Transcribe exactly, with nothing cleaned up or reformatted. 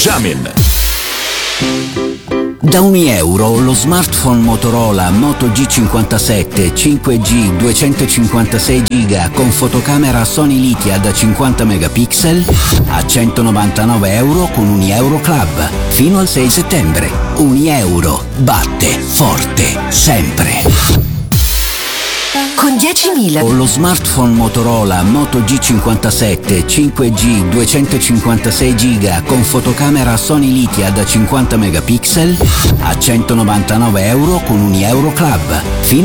Jamin. Da un euro lo smartphone Motorola Moto G cinquantasette cinque G duecentocinquantasei giga con fotocamera Sony Lithia da cinquanta megapixel a centonovantanove euro con Unieuro Club fino al sei settembre. Unieuro batte forte sempre. Con diecimila Con lo smartphone Motorola Moto G cinquantasette cinque G duecentocinquantasei giga con fotocamera Sony Lithia da cinquanta megapixel a centonovantanove euro con Unieuro Club fino